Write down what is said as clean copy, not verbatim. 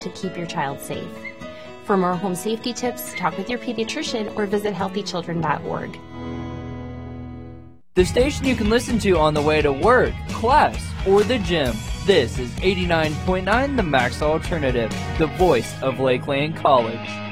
to keep your child safe. For more home safety tips, talk with your pediatrician or visit healthychildren.org. The station you can listen to on the way to work, class, or the gym. This is 89.9 The Max Alternative, the voice of Lakeland College.